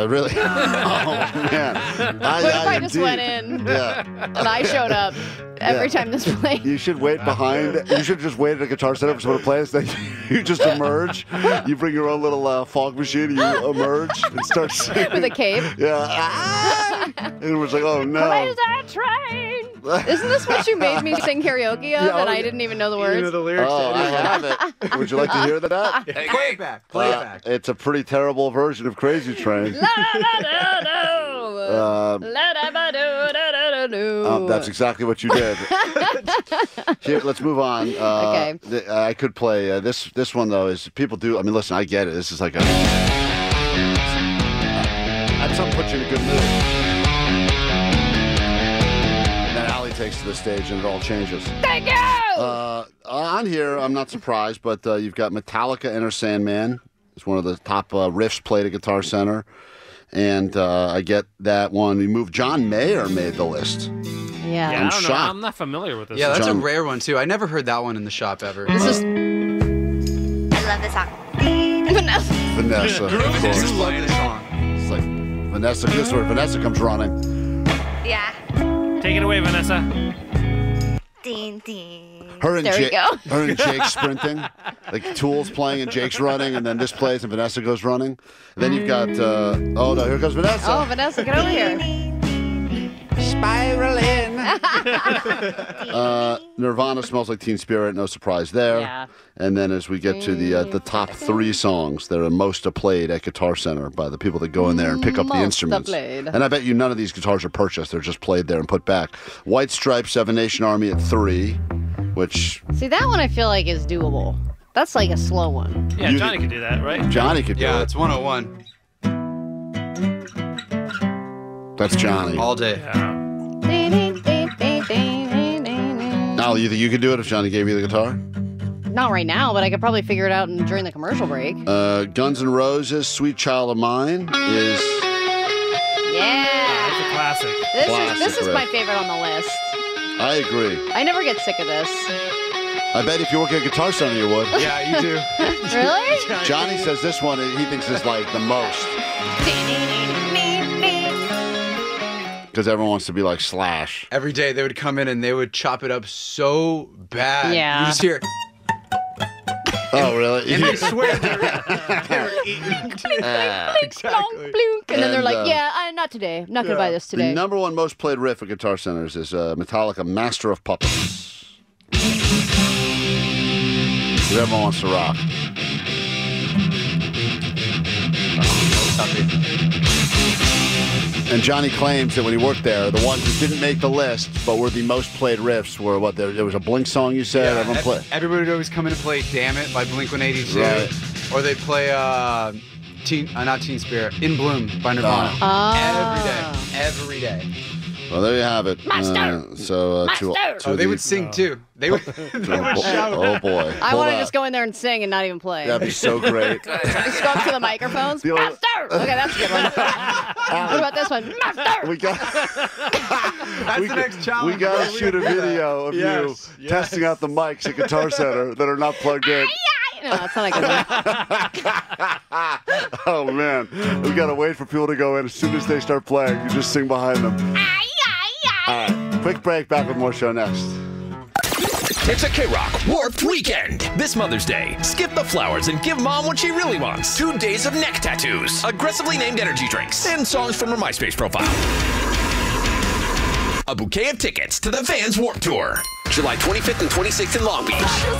Really? Oh, man. What if I just went in and I showed up every time this played? You should wait behind. You should just wait at a Guitar Center for someone to play this. Then you just emerge. You bring your own little fog machine. And you emerge and start singing. With a cape? Yeah. And it was like, oh, no. Where's that train? Isn't this what you made me sing karaoke of, and I didn't even know the words? You know the lyrics. Oh, I have it. Would you like to hear that? Play it back. Play it back. It's a pretty terrible version of Crazy Train. That's exactly what you did. Here, let's move on. Okay. I could play this one though. Is people do? I mean, listen, I get it. This is like a. That's something puts you in a good mood. And then Allie takes to the stage and it all changes. Thank you. On here, I'm not surprised, but you've got Metallica, Enter Sandman. It's one of the top riffs played at Guitar Center. And I get that one. We moved. John Mayer made the list. Yeah. I I'm don't know. shocked. I'm not familiar with this. Yeah, that's John- a rare one too. I never heard that one in the shop ever. This is I love this song. Vanessa. Of course. I love this song. It's like Vanessa. This is where Vanessa comes running. Yeah. Take it away, Vanessa. Ding, ding. Her and There we go. Her and Jake sprinting, like Tool's playing and Jake's running, and then this plays and Vanessa goes running. And then you've got oh no, here goes Vanessa. Oh, Vanessa, get over here. Spiraling. Nirvana, Smells Like Teen Spirit. No surprise there. Yeah. And then as we get to the top 3 songs that are most played at Guitar Center by the people that go in there and pick up the Most instruments. played. And I bet you none of these guitars are purchased. They're just played there and put back. White Stripes, Seven Nation Army at 3, which See, that one I feel like is doable. That's like a slow one. Yeah, You- Johnny could do that, right? Johnny could do Yeah, it. it's 101 That's Johnny. all day. Yeah. Al, you think you could do it if Johnny gave you the guitar? Not right now, but I could probably figure it out during the commercial break. Guns N' Roses, Sweet Child of Mine is... Yeah. It's a classic. This Classic is my riff. favorite on the list. I agree. I never get sick of this. I bet if you work at Guitar Center, you would. Yeah, you do. Really? Johnny says this one he thinks is like the most. Because everyone wants to be like Slash. Every day they would come in and they would chop it up so bad. Yeah. You just hear, Oh, really? and they swear they're eating. Plonk, plunk. And then they're And, like, not today. I'm not going to buy this The today. number one most played riff at Guitar Centers is Metallica, Master of Puppets. Everyone wants to rock. And Johnny claims that when he worked there, the ones that didn't make the list but were the most played riffs were what? There was a Blink song you said? Everyone play. Everybody would always come in and play "Damn It" by Blink-182, Right. or they'd play not Teen Spirit, "In Bloom" by Nirvana. Every day. Well, there you have it. Master! Oh, they would sing too. They would. Oh, boy. I Pull want to that. just go in there and sing and not even play. That'd be so great. Just go up to the microphones. The only- Master! Okay, that's a good one. What about this one? Master! We got. That's we the next challenge. We got bro. to shoot a gotta do that. video of Yes, you yes. testing out the mics at Guitar Center that are not plugged in. No, that's not a good one. Oh, man. We got to wait for people to go in. As soon as they start playing, you just sing behind them. All right. Quick break. Back with more show next. It's a K-Rock Warped Weekend. This Mother's Day, skip the flowers and give Mom what she really wants. 2 days of neck tattoos, aggressively named energy drinks, and songs from her MySpace profile. A bouquet of tickets to the Vans Warped Tour. July 25th and 26th in Long Beach.